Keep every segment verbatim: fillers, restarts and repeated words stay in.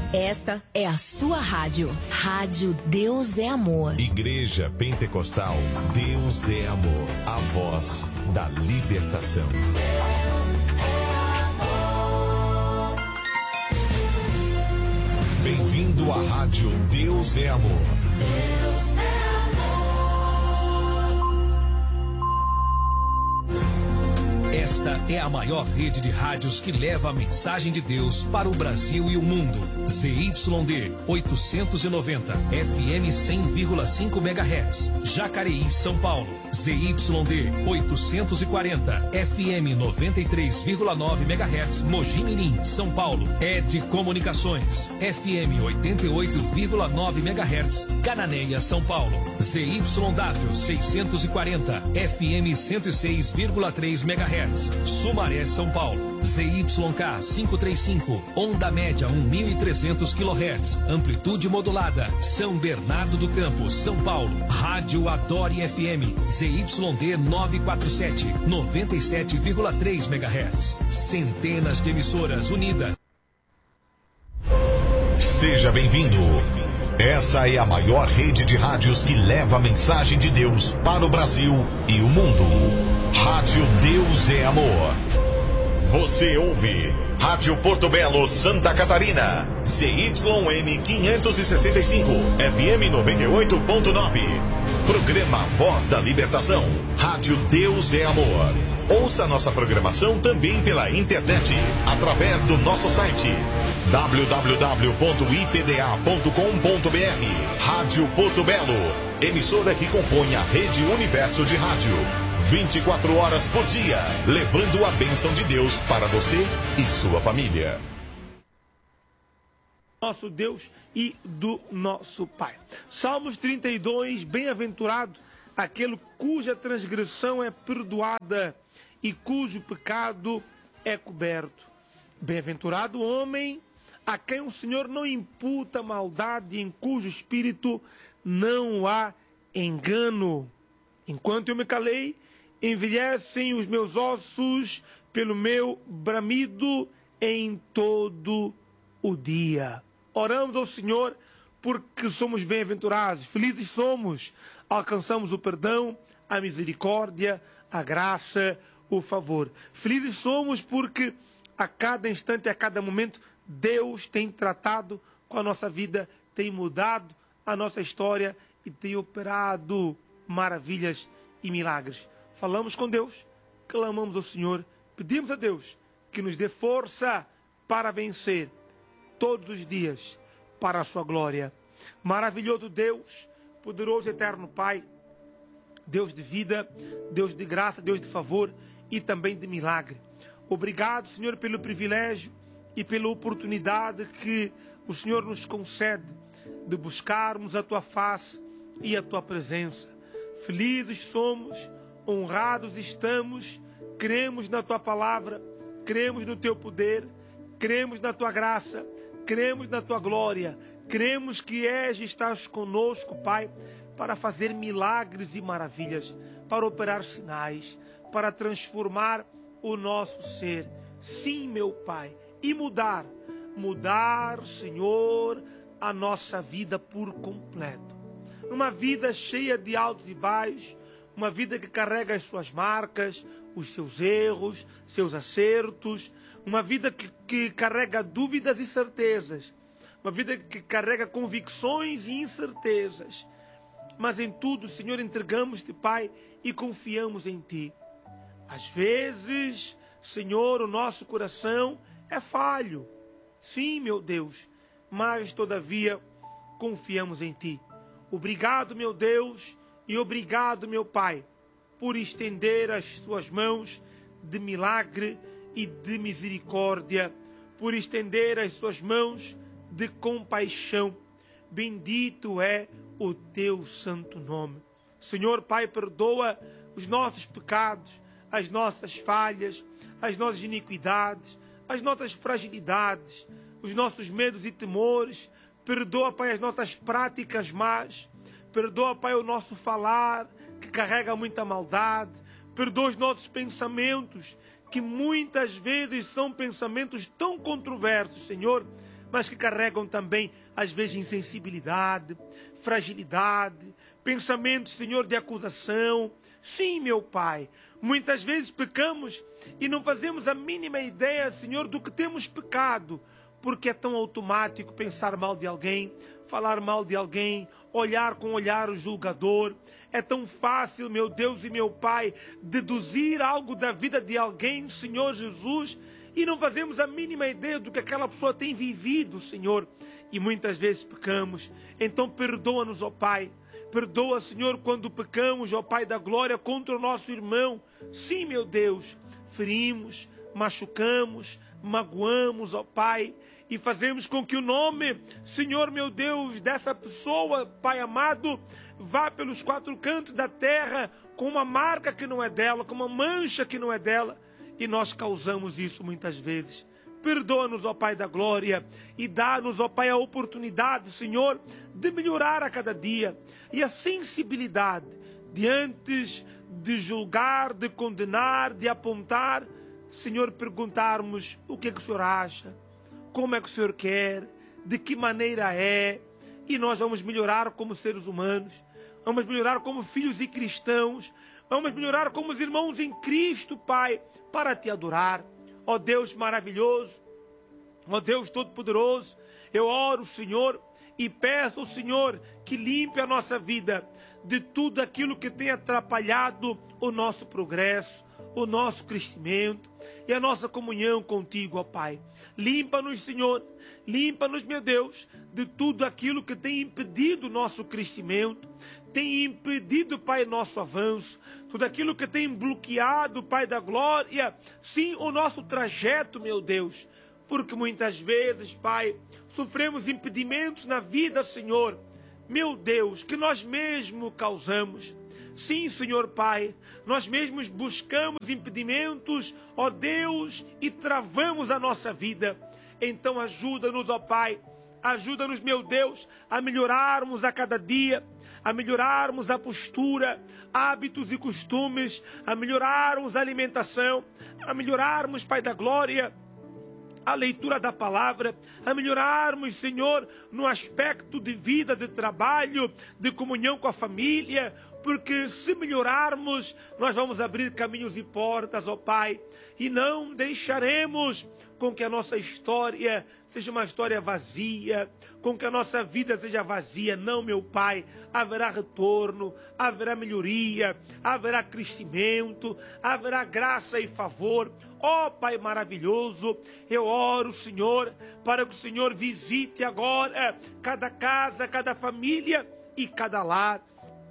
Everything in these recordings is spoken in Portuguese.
Esta é a sua rádio. Rádio Deus é Amor. Igreja Pentecostal Deus é Amor. A voz da libertação. Deus é amor. Bem-vindo à rádio Deus é Amor. Deus é amor. Esta é a maior rede de rádios que leva a mensagem de Deus para o Brasil e o mundo. Z Y D oitocentos e noventa, F M cem vírgula cinco megahertz, Jacareí, São Paulo. Z Y D oitocentos e quarenta, F M noventa e três vírgula nove megahertz, Mogi Mirim, São Paulo. Ed Comunicações, F M oitenta e oito vírgula nove megahertz, Cananéia, São Paulo. Z Y W seiscentos e quarenta, F M cento e seis vírgula três megahertz, Sumaré, São Paulo. Z Y K quinhentos e trinta e cinco, onda média mil e trezentos quilohertz, amplitude modulada, São Bernardo do Campo, São Paulo. Rádio Adore F M, Z Y D novecentos e quarenta e sete, noventa e sete vírgula três megahertz. Centenas de emissoras unidas. Seja bem-vindo. Essa é a maior rede de rádios que leva a mensagem de Deus para o Brasil e o mundo. Rádio Deus é Amor. Você ouve Rádio Porto Belo, Santa Catarina, C Y N quinhentos e sessenta e cinco, F M noventa e oito ponto nove. Programa Voz da Libertação. Rádio Deus é Amor. Ouça nossa programação também pela internet, através do nosso site w w w ponto i p d a ponto com ponto b r. Rádio Porto Belo, emissora que compõe a Rede Universo de Rádio. vinte e quatro horas por dia, levando a bênção de Deus para você e sua família. Nosso Deus e do nosso Pai. Salmos trinta e dois, bem-aventurado aquele cuja transgressão é perdoada e cujo pecado é coberto. Bem-aventurado o homem a quem o Senhor não imputa maldade e em cujo espírito não há engano. Enquanto eu me calei, envelhecem os meus ossos pelo meu bramido em todo o dia. Oramos ao Senhor porque somos bem-aventurados, felizes somos, alcançamos o perdão, a misericórdia, a graça, o favor. Felizes somos porque a cada instante, a cada momento, Deus tem tratado com a nossa vida, tem mudado a nossa história e tem operado maravilhas e milagres. Falamos com Deus, clamamos ao Senhor, pedimos a Deus que nos dê força para vencer todos os dias para a sua glória. Maravilhoso Deus, poderoso eterno Pai, Deus de vida, Deus de graça, Deus de favor e também de milagre. Obrigado, Senhor, pelo privilégio e pela oportunidade que o Senhor nos concede de buscarmos a Tua face e a Tua presença. Felizes somos, honrados estamos, cremos na Tua palavra, cremos no Teu poder, cremos na Tua graça, cremos na Tua glória, cremos que és e estás conosco, Pai, para fazer milagres e maravilhas, para operar sinais, para transformar o nosso ser. Sim, meu Pai, e mudar, mudar, Senhor, a nossa vida por completo. Uma vida cheia de altos e baixos, uma vida que carrega as suas marcas, os seus erros, seus acertos, uma vida que, que carrega dúvidas e certezas, uma vida que carrega convicções e incertezas. Mas em tudo, Senhor, entregamos-te, Pai, e confiamos em Ti. Às vezes, Senhor, o nosso coração é falho. Sim, meu Deus, mas todavia confiamos em Ti. Obrigado, meu Deus, e obrigado, meu Pai, por estender as Tuas mãos de milagre e de misericórdia, por estender as Suas mãos de compaixão. Bendito é o Teu santo nome. Senhor, Pai, perdoa os nossos pecados, as nossas falhas, as nossas iniquidades, as nossas fragilidades, os nossos medos e temores. Perdoa, Pai, as nossas práticas más. Perdoa, Pai, o nosso falar, que carrega muita maldade. Perdoa os nossos pensamentos, que muitas vezes são pensamentos tão controversos, Senhor, mas que carregam também, às vezes, insensibilidade, fragilidade, pensamentos, Senhor, de acusação. Sim, meu Pai, muitas vezes pecamos e não fazemos a mínima ideia, Senhor, do que temos pecado, porque é tão automático pensar mal de alguém, falar mal de alguém, olhar com olhar julgador. É tão fácil, meu Deus e meu Pai, deduzir algo da vida de alguém, Senhor Jesus, e não fazemos a mínima ideia do que aquela pessoa tem vivido, Senhor. E muitas vezes pecamos. Então perdoa-nos, ó Pai. Perdoa, Senhor, quando pecamos, ó Pai da glória, contra o nosso irmão. Sim, meu Deus, ferimos, machucamos, magoamos, ó Pai, e fazemos com que o nome, Senhor, meu Deus, dessa pessoa, Pai amado, vá pelos quatro cantos da terra com uma marca que não é dela, com uma mancha que não é dela, e nós causamos isso muitas vezes. Perdoa-nos, ó Pai da glória, e dá-nos, ó Pai, a oportunidade, Senhor, de melhorar a cada dia, e a sensibilidade de antes de julgar, de condenar, de apontar, Senhor, perguntarmos o que é que o Senhor acha, como é que o Senhor quer, de que maneira é, e nós vamos melhorar como seres humanos, vamos melhorar como filhos e cristãos, vamos melhorar como os irmãos em Cristo, Pai, para Te adorar. Ó Deus maravilhoso, ó Deus todo-poderoso, eu oro, Senhor, e peço ao Senhor que limpe a nossa vida de tudo aquilo que tem atrapalhado o nosso progresso, o nosso crescimento e a nossa comunhão contigo, ó Pai. Limpa-nos, Senhor, limpa-nos, meu Deus, de tudo aquilo que tem impedido o nosso crescimento, tem impedido, Pai, nosso avanço, tudo aquilo que tem bloqueado, Pai da glória, sim, o nosso trajeto, meu Deus, porque muitas vezes, Pai, sofremos impedimentos na vida, Senhor, meu Deus, que nós mesmos causamos. Sim, Senhor Pai, nós mesmos buscamos impedimentos, ó Deus, e travamos a nossa vida. Então ajuda-nos, ó Pai, ajuda-nos, meu Deus, a melhorarmos a cada dia, a melhorarmos a postura, hábitos e costumes, a melhorarmos a alimentação, a melhorarmos, Pai da glória, a leitura da palavra, a melhorarmos, Senhor, no aspecto de vida, de trabalho, de comunhão com a família, porque se melhorarmos, nós vamos abrir caminhos e portas, ó Pai, e não deixaremos com que a nossa história seja uma história vazia, com que a nossa vida seja vazia. Não, meu Pai, haverá retorno, haverá melhoria, haverá crescimento, haverá graça e favor. Ó Pai maravilhoso, eu oro, Senhor, para que o Senhor visite agora cada casa, cada família e cada lar.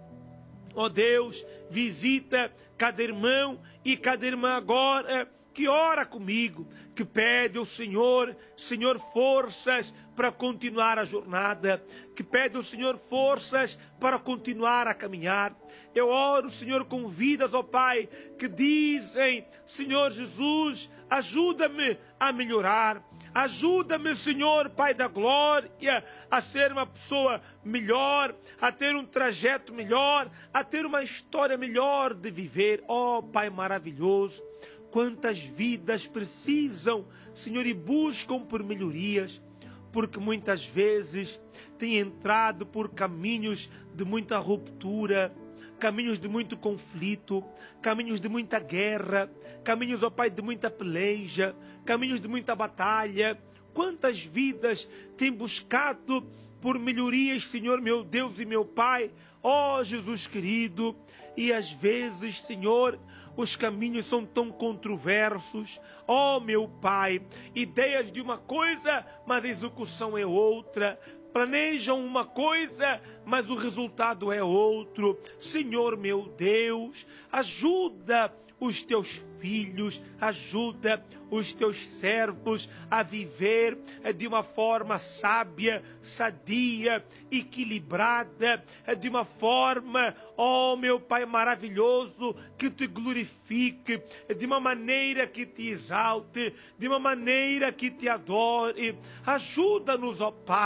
Ó Deus, visita cada irmão e cada irmã agora que ora comigo, que pede ao Senhor, Senhor, forças para continuar a jornada, que pede ao Senhor forças para continuar a caminhar. Eu oro, Senhor, com vidas, ó Pai, que dizem, Senhor Jesus, ajuda-me a melhorar. Ajuda-me, Senhor, Pai da glória, a ser uma pessoa melhor, a ter um trajeto melhor, a ter uma história melhor de viver. Ó Pai maravilhoso, quantas vidas precisam, Senhor, e buscam por melhorias, porque muitas vezes têm entrado por caminhos de muita ruptura, caminhos de muito conflito, caminhos de muita guerra, caminhos, ó Pai, de muita peleja, caminhos de muita batalha. Quantas vidas têm buscado por melhorias, Senhor, meu Deus e meu Pai, ó Jesus querido, e às vezes, Senhor, os caminhos são tão controversos. Ó meu Pai, ideias de uma coisa, mas a execução é outra. Planejam uma coisa, mas o resultado é outro. Senhor meu Deus, ajuda os teus filhos, ajuda os teus servos a viver de uma forma sábia, sadia, equilibrada, de uma forma, ó meu Pai maravilhoso, que te glorifique, de uma maneira que te exalte, de uma maneira que te adore. Ajuda-nos, ó Pai,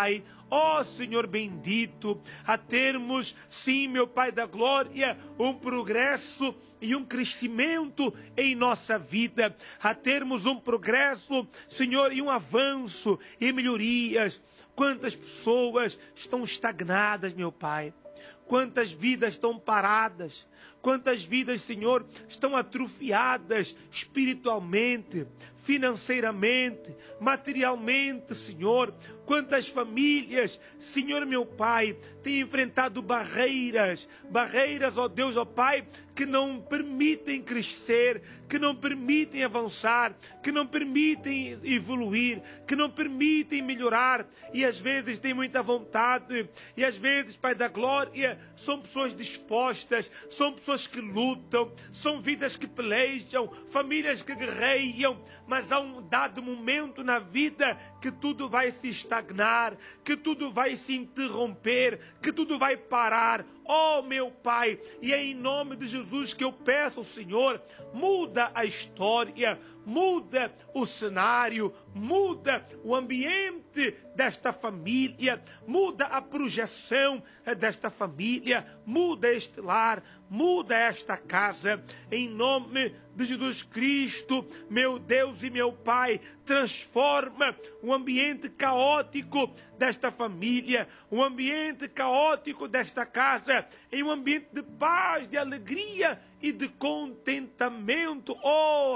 ó Senhor bendito, a termos, sim, meu Pai da glória, um progresso e um crescimento em nossa vida, a termos um progresso, Senhor, e um avanço e melhorias. Quantas pessoas estão estagnadas, meu Pai? Quantas vidas estão paradas? Quantas vidas, Senhor, estão atrofiadas espiritualmente, financeiramente, materialmente, Senhor? Quantas famílias, Senhor meu Pai, têm enfrentado barreiras, barreiras, ó Deus, ó Pai, que não permitem crescer, que não permitem avançar, que não permitem evoluir, que não permitem melhorar, e às vezes têm muita vontade, e às vezes, Pai da glória, são pessoas dispostas, são pessoas que lutam, são vidas que pelejam, famílias que guerreiam, mas há um dado momento na vida que tudo vai se estagnar, que tudo vai se interromper, que tudo vai parar. Oh meu Pai, e é em nome de Jesus que eu peço ao Senhor, muda a história, muda o cenário, muda o ambiente desta família, muda a projeção desta família, muda este lar, muda esta casa, em nome de Jesus Cristo, meu Deus e meu Pai, transforma o ambiente caótico desta família, o ambiente caótico desta casa, em um ambiente de paz, de alegria e de contentamento. Oh,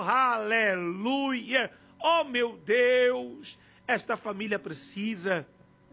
aleluia! Oh, meu Deus! Esta família precisa,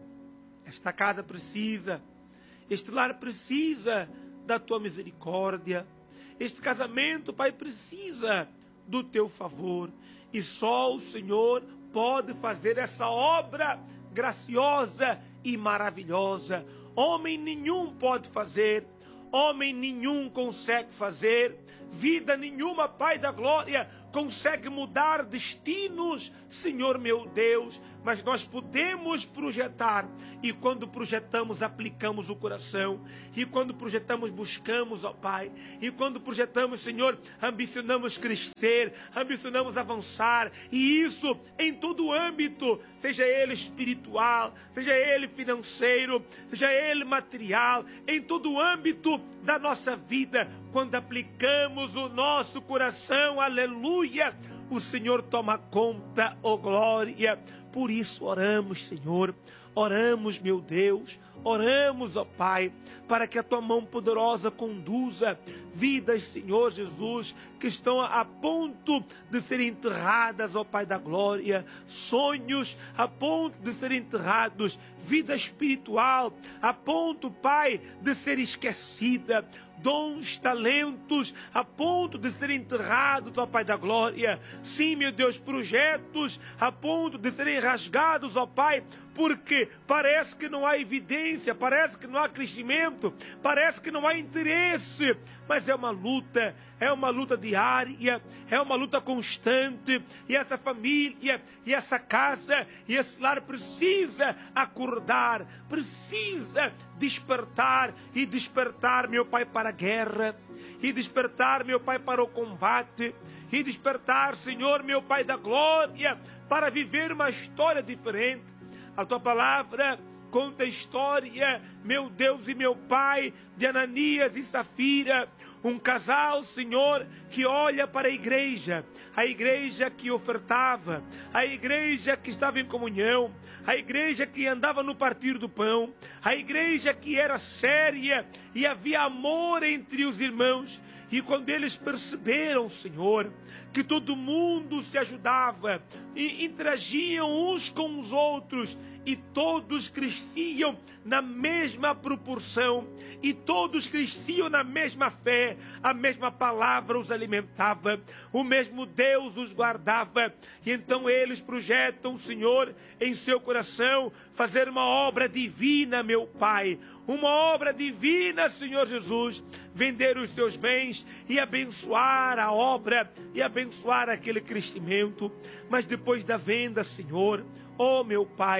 esta casa precisa, este lar precisa da tua misericórdia. Este casamento, Pai, precisa do teu favor. E só o Senhor pode fazer essa obra graciosa e maravilhosa. Homem nenhum pode fazer, homem nenhum consegue fazer, vida nenhuma, Pai da glória, consegue mudar destinos, Senhor meu Deus, mas nós podemos projetar, e quando projetamos, aplicamos o coração, e quando projetamos, buscamos, ó Pai, e quando projetamos, Senhor, ambicionamos crescer, ambicionamos avançar, e isso em todo âmbito, seja ele espiritual, seja ele financeiro, seja ele material, em todo âmbito da nossa vida, quando aplicamos o nosso coração, aleluia, o Senhor toma conta, ó glória. Por isso oramos, Senhor, oramos, meu Deus, oramos, ó Pai, para que a tua mão poderosa conduza vidas, Senhor Jesus, que estão a ponto de serem enterradas, ó Pai da glória, sonhos a ponto de serem enterrados, vida espiritual a ponto, Pai, de ser esquecida, dons, talentos a ponto de serem enterrados, ó Pai da glória. Sim, meu Deus, projetos a ponto de serem rasgados, ó Pai, porque parece que não há evidência, parece que não há crescimento, parece que não há interesse, mas é uma luta, é uma luta diária, é uma luta constante, e essa família, e essa casa, e esse lar precisa acordar, precisa despertar, e despertar, meu Pai, para a guerra, e despertar, meu Pai, para o combate, e despertar, Senhor, meu Pai da glória, para viver uma história diferente. A tua palavra conta a história, meu Deus e meu Pai, de Ananias e Safira, um casal, Senhor, que olha para a igreja, a igreja que ofertava, a igreja que estava em comunhão, a igreja que andava no partir do pão, a igreja que era séria e havia amor entre os irmãos. E quando eles perceberam, Senhor, que todo mundo se ajudava e interagiam uns com os outros, e todos cresciam na mesma proporção, e todos cresciam na mesma fé, a mesma palavra os alimentava, o mesmo Deus os guardava. E então eles projetam, Senhor, em seu coração, fazer uma obra divina, meu Pai, uma obra divina, Senhor Jesus, vender os seus bens e abençoar a obra e abençoar aquele crescimento. Mas depois da venda, Senhor, oh meu Pai,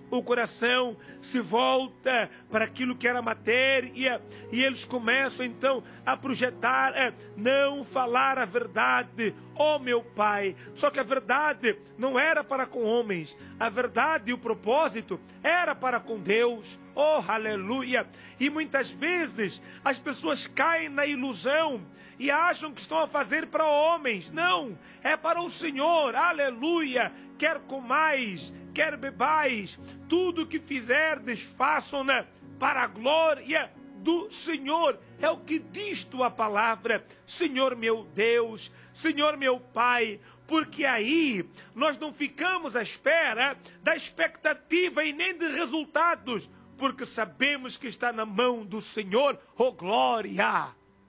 o coração se volta para aquilo que era matéria, e eles começam então a projetar, é, não falar a verdade, ó meu Pai. Só que a verdade não era para com homens, a verdade e o propósito era para com Deus. Oh, aleluia! E muitas vezes as pessoas caem na ilusão e acham que estão a fazer para homens. Não, é para o Senhor, aleluia! Quer comais, quer bebais, tudo o que fizerdes, façam-na para a glória do Senhor. É o que diz tua palavra, Senhor meu Deus, Senhor meu Pai, porque aí nós não ficamos à espera da expectativa e nem de resultados, porque sabemos que está na mão do Senhor, oh glória!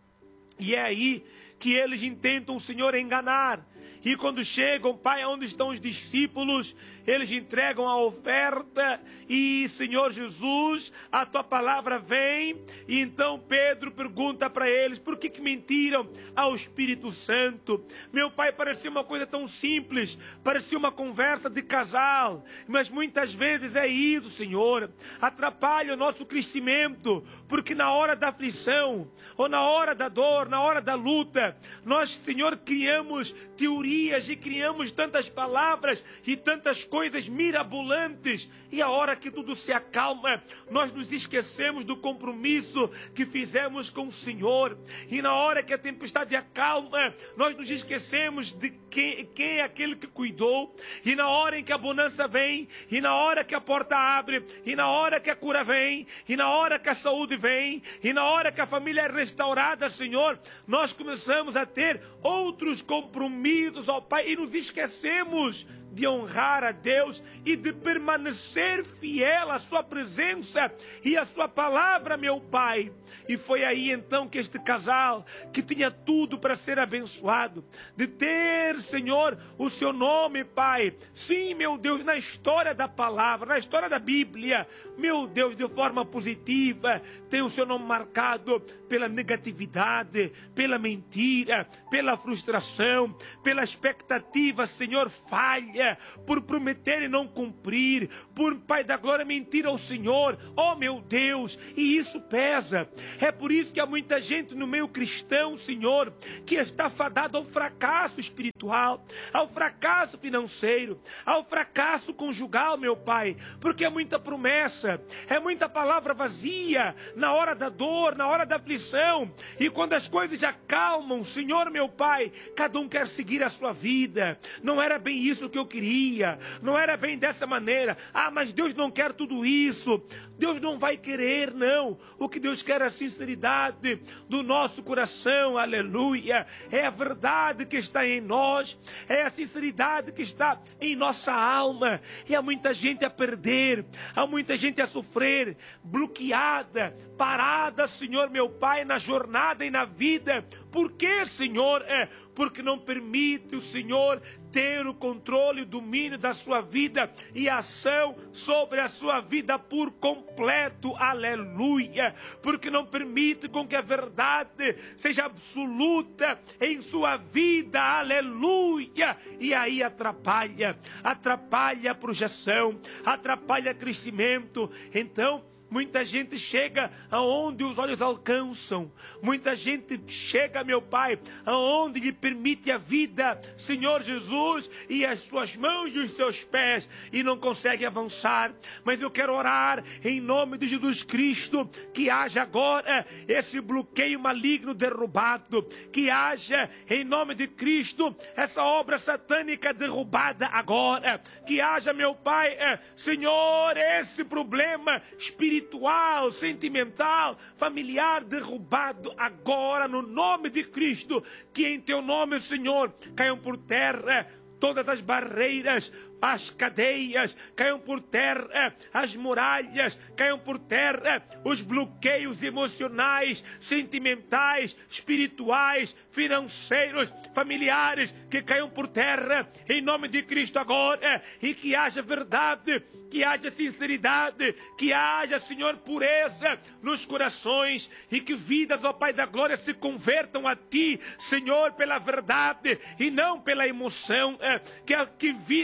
E é aí que eles intentam o Senhor enganar. E quando chegam, Pai, onde estão os discípulos, eles entregam a oferta e, Senhor Jesus, a tua palavra vem. E então Pedro pergunta para eles, por que que mentiram ao Espírito Santo? Meu Pai, parecia uma coisa tão simples, parecia uma conversa de casal, mas muitas vezes é isso, Senhor, atrapalha o nosso crescimento, porque na hora da aflição, ou na hora da dor, na hora da luta, nós, Senhor, criamos teorias e criamos tantas palavras e tantas coisas mirabolantes, e a hora que tudo se acalma, nós nos esquecemos do compromisso que fizemos com o Senhor, e na hora que a tempestade acalma, nós nos esquecemos de quem, quem é aquele que cuidou, e na hora em que a bonança vem, e na hora que a porta abre, e na hora que a cura vem, e na hora que a saúde vem, e na hora que a família é restaurada, Senhor, nós começamos a ter outros compromissos, ó Pai, e nos esquecemos de honrar a Deus e de permanecer fiel à sua presença e à sua palavra, meu Pai. E foi aí então que este casal, que tinha tudo para ser abençoado, de ter, Senhor, o seu nome, Pai, sim, meu Deus, na história da palavra, na história da Bíblia, meu Deus, de forma positiva, tem o seu nome marcado pela negatividade, pela mentira, pela frustração, pela expectativa, Senhor, falha, por prometer e não cumprir, por, Pai da glória, mentir ao Senhor, oh meu Deus, e isso pesa. É por isso que há muita gente no meio cristão, Senhor, que está fadado ao fracasso espiritual, ao fracasso financeiro, ao fracasso conjugal, meu Pai, porque é muita promessa, é muita palavra vazia na hora da dor, na hora da aflição, e quando as coisas acalmam, Senhor, meu Pai, cada um quer seguir a sua vida. Não era bem isso que eu queria, não era bem dessa maneira. Ah, mas Deus não quer tudo isso. Deus não vai querer, não. O que Deus quer é a sinceridade do nosso coração, aleluia. É a verdade que está em nós, é a sinceridade que está em nossa alma. E há muita gente a perder, há muita gente a sofrer, bloqueada, parada, Senhor meu Pai, na jornada e na vida. Por quê, Senhor? É porque não permite o Senhor ter o controle e o domínio da sua vida e ação sobre a sua vida por completo, aleluia, porque não permite com que a verdade seja absoluta em sua vida, aleluia, e aí atrapalha, atrapalha a projeção, atrapalha crescimento. Então, muita gente chega aonde os olhos alcançam. Muita gente chega, meu Pai, aonde lhe permite a vida, Senhor Jesus, e as suas mãos e os seus pés, e não consegue avançar. Mas eu quero orar em nome de Jesus Cristo, que haja agora esse bloqueio maligno derrubado, que haja em nome de Cristo essa obra satânica derrubada agora, que haja, meu Pai, Senhor, esse problema espiritual, espiritual, sentimental, familiar derrubado agora no nome de Cristo. Que em teu nome, Senhor, caiam por terra todas as barreiras, as cadeias, caiam por terra as muralhas, caiam por terra os bloqueios emocionais, sentimentais, espirituais, financeiros, familiares, que caiam por terra em nome de Cristo agora, e que haja verdade, que haja sinceridade, que haja, Senhor, pureza nos corações, e que vidas, ó Pai da glória, se convertam a Ti, Senhor, pela verdade e não pela emoção, que, que vidas, famílias,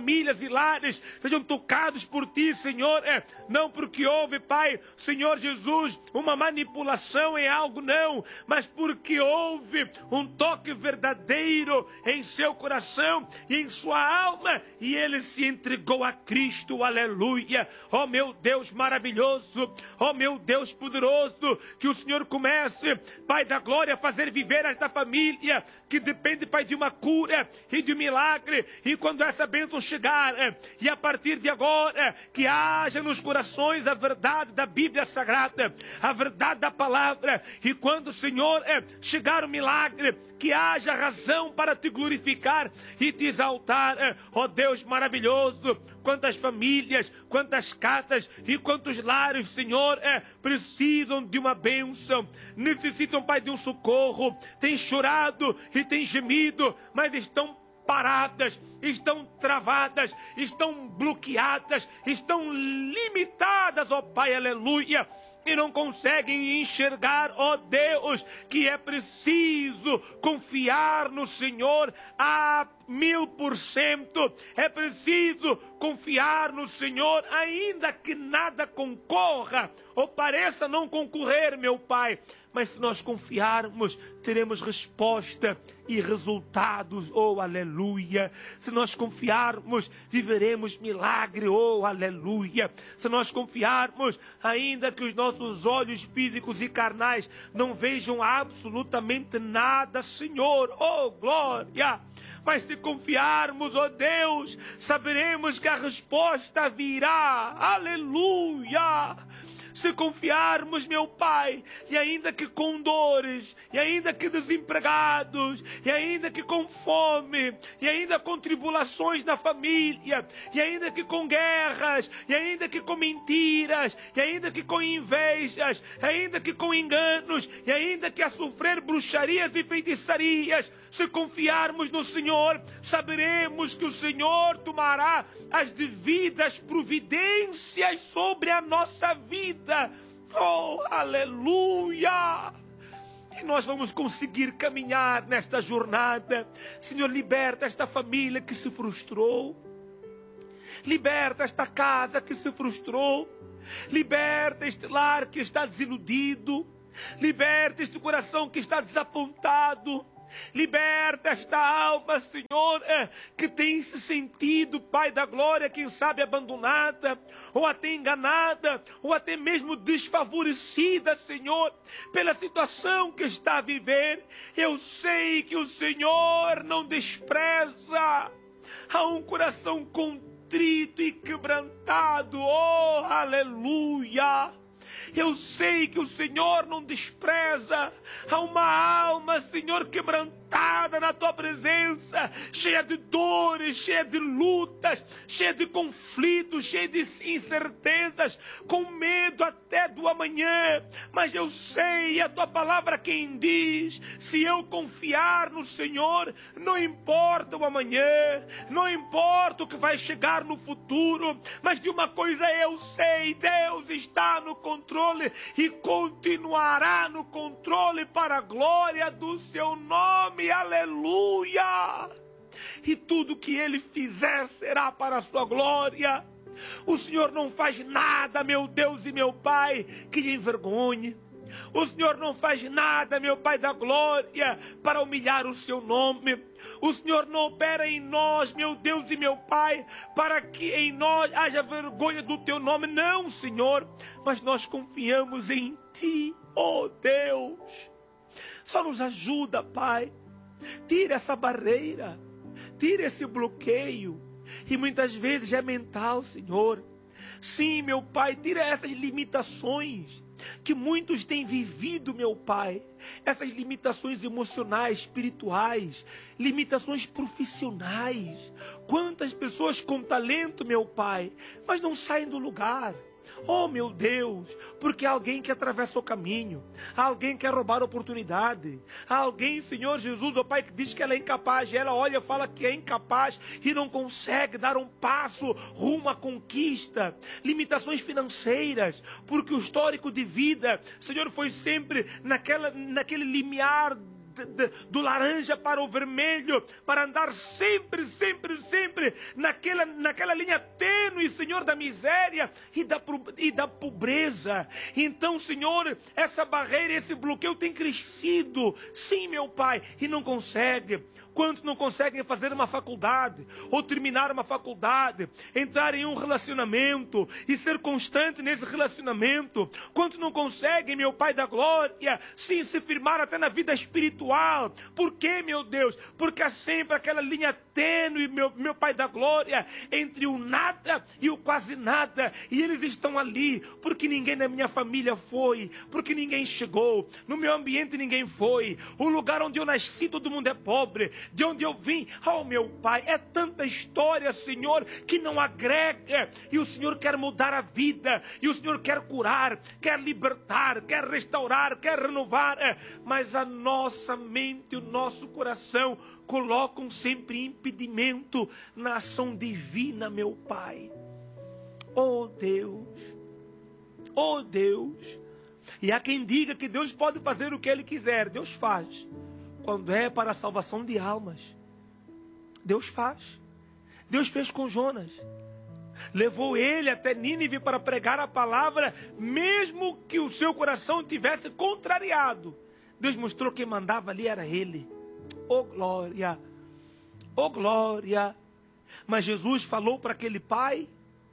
famílias e lares sejam tocados por Ti, Senhor, é, não porque houve, Pai, Senhor Jesus, uma manipulação em algo, não, mas porque houve um toque verdadeiro em seu coração e em sua alma, e ele se entregou a Cristo, aleluia. Ó meu Deus maravilhoso, ó meu Deus poderoso, que o Senhor comece, Pai da glória, a fazer viver esta família, que depende, Pai, de uma cura e de um milagre, e quando essa bênção chegar, e a partir de agora, que haja nos corações a verdade da Bíblia Sagrada, a verdade da palavra, e quando, Senhor, chegar o milagre, que haja razão para Te glorificar e Te exaltar, ó Deus maravilhoso. Quantas famílias, quantas casas e quantos lares, Senhor, é, precisam de uma bênção, necessitam, Pai, de um socorro, têm chorado e têm gemido, mas estão paradas, estão travadas, estão bloqueadas, estão limitadas, ó Pai, aleluia, e não conseguem enxergar, ó Deus, que é preciso confiar no Senhor a mil por cento. É preciso confiar no Senhor, ainda que nada concorra ou pareça não concorrer, meu Pai. Mas se nós confiarmos, teremos resposta e resultados, oh aleluia. Se nós confiarmos, viveremos milagre, oh aleluia. Se nós confiarmos, ainda que os nossos olhos físicos e carnais não vejam absolutamente nada, Senhor, oh glória. Mas se confiarmos, ó Deus, saberemos que a resposta virá, aleluia. Se confiarmos, meu Pai, e ainda que com dores, e ainda que desempregados, e ainda que com fome, e ainda com tribulações na família, e ainda que com guerras, e ainda que com mentiras, e ainda que com invejas, e ainda que com enganos, e ainda que a sofrer bruxarias e feitiçarias, se confiarmos no Senhor, saberemos que o Senhor tomará as devidas providências sobre a nossa vida. Oh, aleluia! E nós vamos conseguir caminhar nesta jornada. Senhor, liberta esta família que se frustrou. Liberta esta casa que se frustrou. Liberta este lar que está desiludido. Liberta este coração que está desapontado. Liberta esta alma, Senhor, que tem se sentido, Pai da glória, quem sabe abandonada, ou até enganada, ou até mesmo desfavorecida, Senhor, pela situação que está a viver. Eu sei que o Senhor não despreza a um coração contrito e quebrantado, oh, aleluia. Eu sei que o Senhor não despreza a uma alma, Senhor, quebrantada na Tua presença, cheia de dores, cheia de lutas, cheia de conflitos, cheia de incertezas, com medo até do amanhã. Mas eu sei, a Tua palavra quem diz, se eu confiar no Senhor, não importa o amanhã, não importa o que vai chegar no futuro, mas de uma coisa eu sei, Deus está no controle e continuará no controle para a glória do Seu nome, aleluia. E tudo que Ele fizer será para a Sua glória. O Senhor não faz nada, meu Deus e meu Pai, que lhe envergonhe. O Senhor não faz nada, meu Pai da glória, para humilhar o Seu nome. O Senhor não opera em nós, meu Deus e meu Pai, para que em nós haja vergonha do Teu nome. Não, Senhor, mas nós confiamos em Ti, oh Deus. Só nos ajuda, Pai. Tira essa barreira, tira esse bloqueio. E muitas vezes é mental, Senhor. Sim, meu Pai, tira essas limitações que muitos têm vivido, meu Pai, essas limitações emocionais, espirituais, limitações profissionais. Quantas pessoas com talento, meu Pai, mas não saem do lugar. Oh, meu Deus, porque há alguém que atravessa o caminho, há alguém que quer roubar a oportunidade, há alguém, Senhor Jesus, oh Pai, que diz que ela é incapaz, e ela olha e fala que é incapaz e não consegue dar um passo rumo à conquista. Limitações financeiras, porque o histórico de vida, Senhor, foi sempre naquela, naquele limiar de, de, do laranja para o vermelho, para andar sempre, sempre, sempre naquela, naquela linha tênue, Senhor, da miséria e da, e da pobreza. Então, Senhor, essa barreira, esse bloqueio tem crescido, sim, meu Pai, e não consegue. Quantos não conseguem fazer uma faculdade, ou terminar uma faculdade, entrar em um relacionamento e ser constante nesse relacionamento? Quantos não conseguem, meu Pai da glória, sim, se firmar até na vida espiritual? Por quê, meu Deus? Porque há sempre aquela linha tênue, meu, meu Pai da glória, entre o nada e o quase nada. E eles estão ali, porque ninguém da minha família foi, porque ninguém chegou, no meu ambiente ninguém foi, o lugar onde eu nasci todo mundo é pobre, de onde eu vim, oh meu Pai, é tanta história, Senhor, que não agrega, e o Senhor quer mudar a vida, e o Senhor quer curar, quer libertar, quer restaurar, quer renovar, mas a nossa mente, o nosso coração colocam sempre impedimento na ação divina, meu Pai. Oh Deus, oh Deus, e há quem diga que Deus pode fazer o que Ele quiser. Deus faz. Quando é para a salvação de almas, Deus faz. Deus fez com Jonas. Levou ele até Nínive para pregar a palavra, mesmo que o seu coração tivesse contrariado. Deus mostrou que quem mandava ali era ele. Oh glória, oh glória. Mas Jesus falou para aquele pai,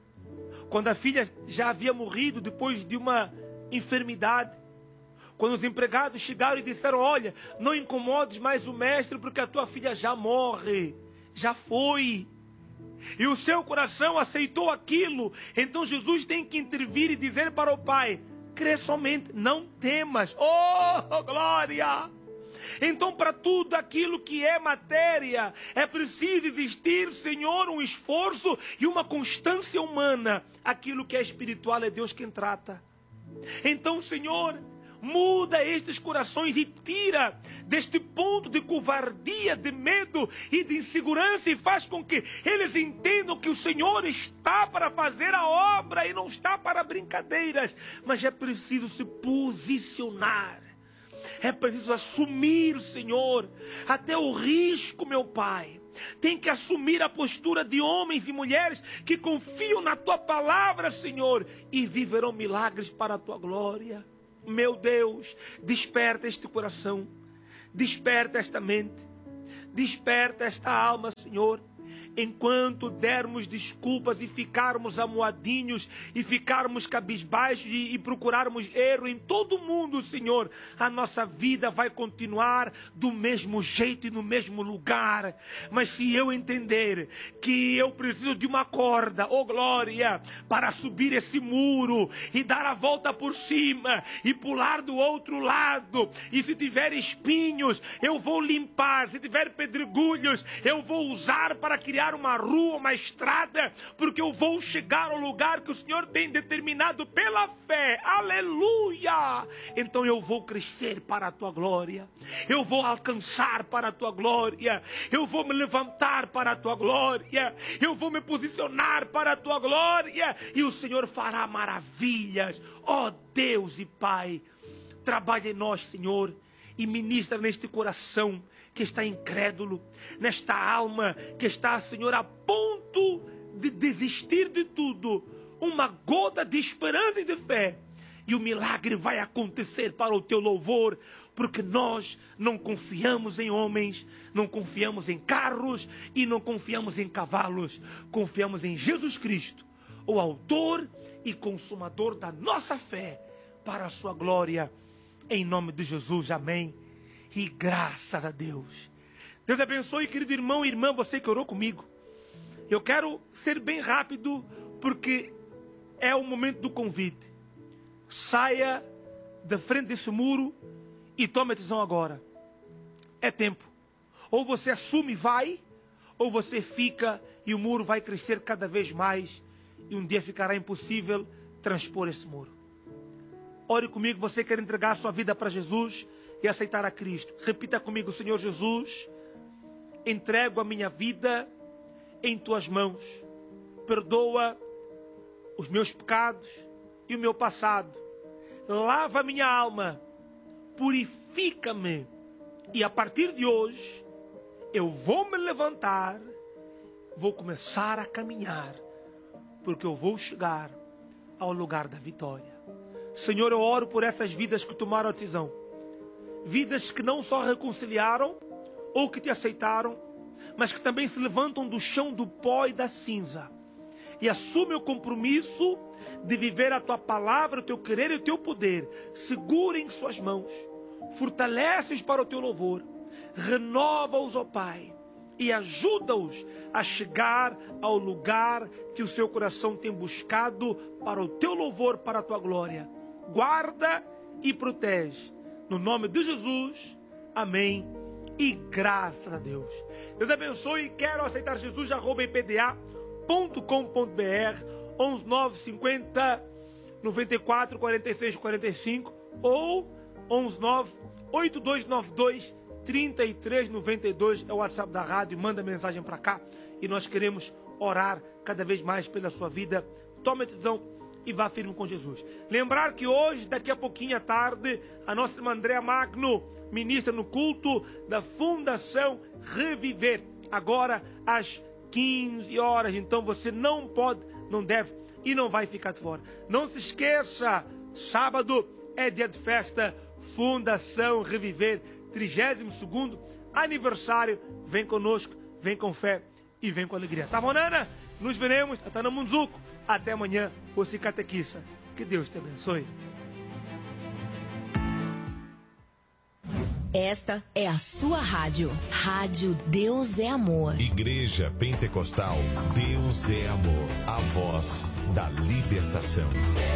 quando a filha já havia morrido depois de uma enfermidade. Quando os empregados chegaram e disseram, olha, não incomodes mais o mestre, porque a tua filha já morre, já foi. E o seu coração aceitou aquilo. Então Jesus tem que intervir e dizer para o pai, crê somente, não temas. Oh, glória! Então, para tudo aquilo que é matéria, é preciso existir, Senhor, um esforço e uma constância humana. Aquilo que é espiritual é Deus quem trata. Então, Senhor, muda estes corações e tira deste ponto de covardia, de medo e de insegurança, e faz com que eles entendam que o Senhor está para fazer a obra e não está para brincadeiras. Mas é preciso se posicionar. É preciso assumir, Senhor, até o risco, meu Pai. Tem que assumir a postura de homens e mulheres que confiam na Tua palavra, Senhor, e viverão milagres para a Tua glória. Meu Deus, desperta este coração, desperta esta mente, desperta esta alma, Senhor. Enquanto dermos desculpas e ficarmos amuadinhos e ficarmos cabisbaixos e, e procurarmos erro em todo mundo, Senhor, a nossa vida vai continuar do mesmo jeito e no mesmo lugar. Mas se eu entender que eu preciso de uma corda, oh glória, para subir esse muro e dar a volta por cima e pular do outro lado, e se tiver espinhos eu vou limpar, se tiver pedregulhos eu vou usar para criar uma rua, uma estrada, porque eu vou chegar ao lugar que o Senhor tem determinado pela fé, aleluia. Então eu vou crescer para a Tua glória, eu vou alcançar para a Tua glória, eu vou me levantar para a Tua glória, eu vou me posicionar para a Tua glória, e o Senhor fará maravilhas. Ó Deus e Pai, trabalha em nós, Senhor, e ministra neste coração que está incrédulo, nesta alma que está, Senhor, a ponto de desistir de tudo, uma gota de esperança e de fé, e o milagre vai acontecer para o Teu louvor, porque nós não confiamos em homens, não confiamos em carros e não confiamos em cavalos, confiamos em Jesus Cristo, o autor e consumador da nossa fé, para a Sua glória, em nome de Jesus, amém. E graças a Deus. Deus abençoe, querido irmão e irmã, você que orou comigo. Eu quero ser bem rápido, porque é o momento do convite. Saia da frente desse muro e tome a decisão agora. É tempo. Ou você assume e vai, ou você fica e o muro vai crescer cada vez mais e um dia ficará impossível transpor esse muro. Ore comigo, você quer entregar a sua vida para Jesus e aceitar a Cristo. Repita comigo: Senhor Jesus, entrego a minha vida em Tuas mãos. Perdoa os meus pecados e o meu passado. Lava minha alma. Purifica-me E a partir de hoje, eu vou me levantar, vou começar a caminhar, porque eu vou chegar ao lugar da vitória. Senhor, eu oro por essas vidas que tomaram a decisão. Vidas que não só reconciliaram ou que te aceitaram, mas que também se levantam do chão do pó e da cinza e assumem o compromisso de viver a tua palavra, o teu querer e o teu poder. Segura em suas mãos, fortalece-os para o teu louvor, renova-os, ó Pai, e ajuda-os a chegar ao lugar que o seu coração tem buscado para o teu louvor, para a tua glória. Guarda e protege. No nome de Jesus, amém e graças a Deus. Deus abençoe. Quero aceitar Jesus, arroba ipda ponto com ponto br, onze nove cinquenta, noventa e quatro, quarenta e seis, quarenta e cinco ou onze nove oito dois nove dois, trinta e três noventa e dois é o WhatsApp da rádio. Manda mensagem para cá e nós queremos orar cada vez mais pela sua vida. Tome a decisão e vá firme com Jesus. Lembrar que hoje, daqui a pouquinho à tarde, a nossa irmã Andréa Magno ministra no culto da Fundação Reviver, agora às quinze horas. Então você não pode, não deve e não vai ficar de fora. Não se esqueça, sábado é dia de festa, Fundação Reviver, trigésimo segundo aniversário. Vem conosco, vem com fé e vem com alegria. Tá bom, Nana? Nos veremos, até no Munzuco. Até amanhã, você catequista. Que Deus te abençoe. Esta é a sua rádio. Rádio Deus é Amor. Igreja Pentecostal Deus é Amor. A voz da libertação.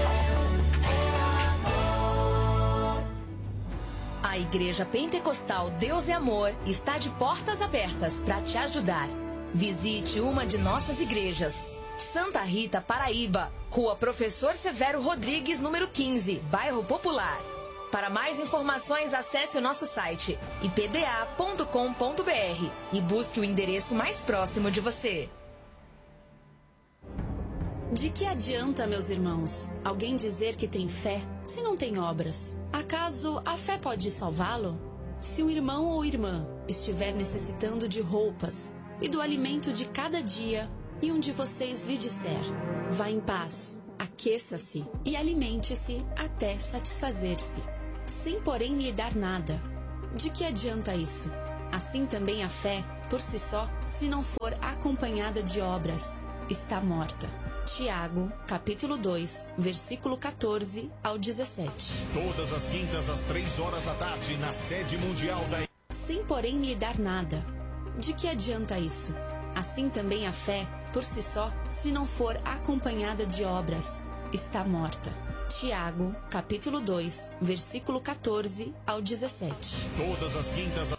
A Igreja Pentecostal Deus é Amor está de portas abertas para te ajudar. Visite uma de nossas igrejas. Santa Rita, Paraíba, Rua Professor Severo Rodrigues, número quinze, Bairro Popular. Para mais informações, acesse o nosso site i p d a ponto com ponto b r e busque o endereço mais próximo de você. De que adianta, meus irmãos, alguém dizer que tem fé se não tem obras? Acaso a fé pode salvá-lo? Se um irmão ou irmã estiver necessitando de roupas e do alimento de cada dia, e um de vocês lhe disser: vá em paz, aqueça-se e alimente-se até satisfazer-se, sem porém lhe dar nada, de que adianta isso? Assim também a fé, por si só, se não for acompanhada de obras, está morta. Tiago, capítulo dois, versículo quatorze ao dezessete. Todas as quintas às três horas da tarde, na sede mundial da... Sem porém lhe dar nada, de que adianta isso? Assim também a fé, por si só, se não for acompanhada de obras, está morta. Tiago, capítulo dois, versículo quatorze ao dezessete. Todas as quintas